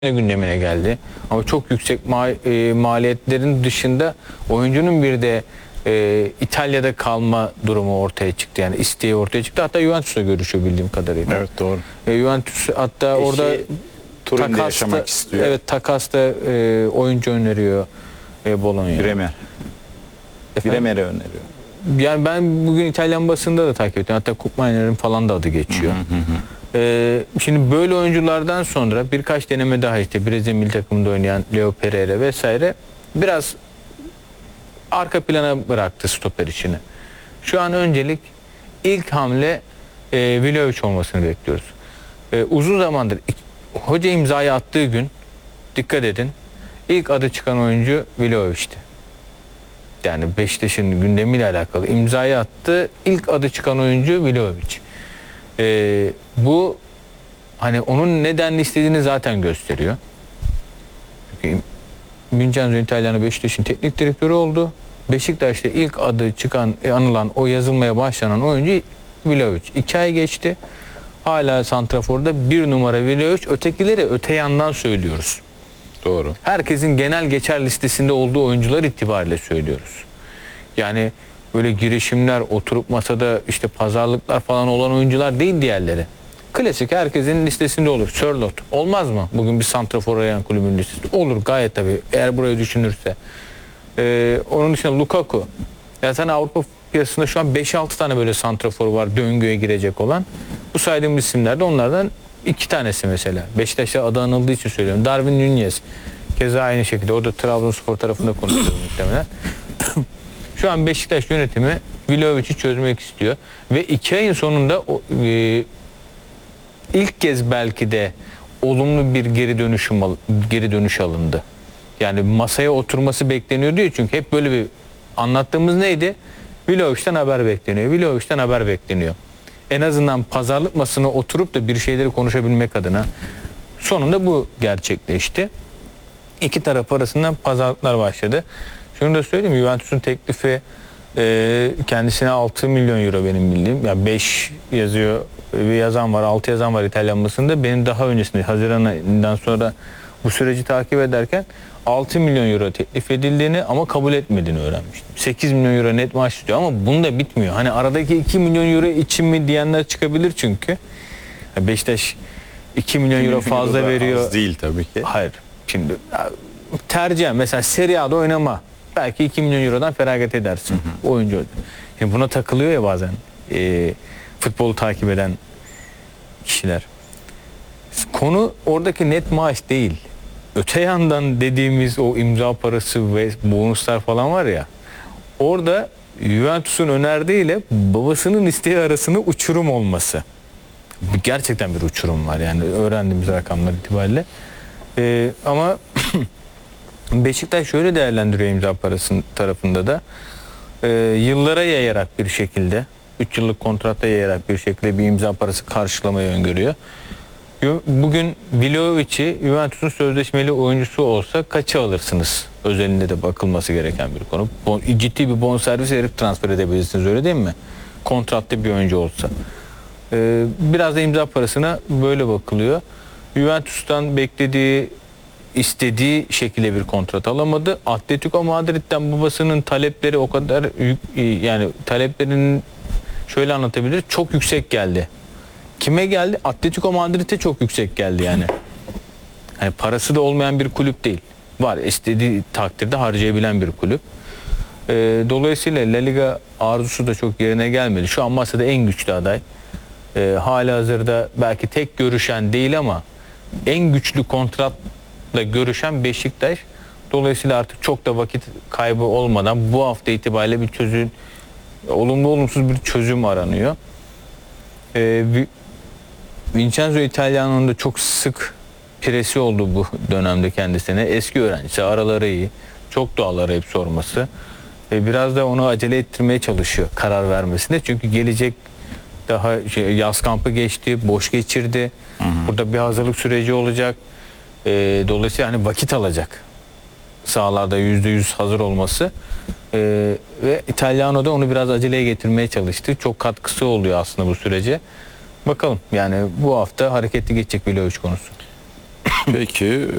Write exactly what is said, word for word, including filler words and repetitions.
gündemine geldi. Ama çok yüksek ma e, maliyetlerin dışında oyuncunun bir de e, İtalya'da kalma durumu ortaya çıktı. Yani isteği ortaya çıktı. Hatta Juventus'la görüşüyor bildiğim kadarıyla. Evet, doğru. E, Juventus hatta Eşi orada Turin'de takasta, yaşamak istiyor. evet, takasta e, oyuncu öneriyor e, Bologna. Bremer. Bremer'e öneriyor. Yani ben bugün İtalyan basında da takip ettim. Hatta Koopmeiner'in falan da adı geçiyor. Hı hı hı. Ee, şimdi böyle oyunculardan sonra birkaç deneme daha, işte Brezilya milli takımında oynayan Leo Pereira vesaire biraz arka plana bıraktı stoper işini. Şu an öncelik ilk hamle e, Vlahovic olmasını bekliyoruz. E, uzun zamandır hoca imzayı attığı gün, dikkat edin, ilk adı çıkan oyuncu Vlahovic'ti. Yani Beşiktaş'ın gündemiyle alakalı imzayı attı. İlk adı çıkan oyuncu Vlahovic. Ee, bu hani onun nedenli istediğini zaten gösteriyor. Çünkü Vincenzo Italiano Beşiktaş'ın teknik direktörü oldu. Beşiktaş'ta ilk adı çıkan, anılan, o yazılmaya başlanan oyuncu Vlahovic. İki ay geçti. Hala santraforda bir numara Vlahovic. Ötekileri öte yandan söylüyoruz. Doğru. Herkesin genel geçer listesinde olduğu oyuncular itibariyle söylüyoruz. Yani böyle girişimler, oturup masada işte pazarlıklar falan olan oyuncular değil diğerleri. Klasik, herkesin listesinde olur. Sörloth olmaz mı? Bugün bir santrafor arayan kulübün listesi. Olur gayet tabii, eğer burayı düşünürse. Ee, onun dışında Lukaku. Ya sen Avrupa piyasasında şu an beş altı tane böyle santrafor var döngüye girecek olan. Bu saydığım isimler de onlardan iki tanesi mesela. Beşiktaş'ta adı anıldığı için söylüyorum. Darwin Nunez. Keza aynı şekilde. O da Trabzonspor tarafında konuşuyor muhtemelen. Şu an Beşiktaş yönetimi Vlahovic'i çözmek istiyor. Ve iki ayın sonunda o, e, ilk kez belki de olumlu bir geri dönüşüm geri dönüş alındı. Yani masaya oturması bekleniyor diyor, çünkü hep böyle bir anlattığımız neydi? Vlahovic'ten haber bekleniyor. Vlahovic'ten haber bekleniyor. En azından pazarlık masasına oturup da bir şeyleri konuşabilmek adına. Sonunda bu gerçekleşti. İki taraf arasında pazarlıklar başladı. Şunu da söyleyeyim, Juventus'un teklifi e, kendisine altı milyon euro benim bildiğim. Ya beş yazıyor, bir yazan var, altı yazan var İtalyan basında. Benim daha öncesinde Haziran ayından sonra bu süreci takip ederken altı milyon euro teklif edildiğini ama kabul etmediğini öğrenmiştim. sekiz milyon euro net maaş istiyor ama bunu da bitmiyor. Hani aradaki iki milyon euro için mi diyenler çıkabilir çünkü. Beşiktaş iki milyon euro fazla euro veriyor. Az değil tabii ki. Hayır. Şimdi tercih mesela Serie A'da oynama. Belki iki milyon eurodan feragat edersin. Hı hı. Oyuncu. Yani buna takılıyor ya bazen. E, futbolu takip eden kişiler. Konu oradaki net maaş değil. Öte yandan dediğimiz o imza parası ve bonuslar falan var ya. Orada Juventus'un önerdiğiyle babasının isteği arasında uçurum olması. Gerçekten bir uçurum var yani öğrendiğimiz rakamlar itibariyle. Ee, ama Beşiktaş şöyle değerlendiriyor imza parasının tarafında da. Ee, yıllara yayarak bir şekilde, üç yıllık kontratta yayarak bir şekilde bir imza parası karşılamayı öngörüyor. Bugün Vlahovic'i Juventus'un sözleşmeli oyuncusu olsa kaça alırsınız? Özelinde de bakılması gereken bir konu. Bon, ciddi bir bonservis verip transfer edebilirsiniz, öyle değil mi? Kontratlı bir oyuncu olsa. Ee, biraz da imza parasına böyle bakılıyor. Juventus'tan beklediği, istediği şekilde bir kontrat alamadı. Atletico Madrid'den babasının talepleri o kadar yük, yani taleplerinin şöyle anlatabilir, çok yüksek geldi. Kime geldi? Atletico Madrid'e çok yüksek geldi yani. Yani parası da olmayan bir kulüp değil. Var, istediği takdirde harcayabilen bir kulüp. Ee, dolayısıyla La Liga arzusu da çok yerine gelmedi. Şu an masada en güçlü aday. Ee, halihazırda belki tek görüşen değil ama en güçlü kontratla görüşen Beşiktaş. Dolayısıyla artık çok da vakit kaybı olmadan bu hafta itibariyle bir çözüm, olumlu olumsuz bir çözüm aranıyor. Ee, Vincenzo Italiano'nun da çok sık presi oldu bu dönemde kendisine. Eski öğrencisi, araları iyi. Çok doğal arayıp sorması. Ee, biraz da onu acele ettirmeye çalışıyor karar vermesine. Çünkü gelecek daha şey, yaz kampı geçti, boş geçirdi. Hı hı. Burada bir hazırlık süreci olacak. Ee, dolayısıyla hani vakit alacak. Sahalarda yüzde yüz hazır olması. Ee, ve Italiano da onu biraz aceleye getirmeye çalıştı. Çok katkısı oluyor aslında bu sürece. Bakalım yani bu hafta hareketli geçecek Vlahovic konusu. Peki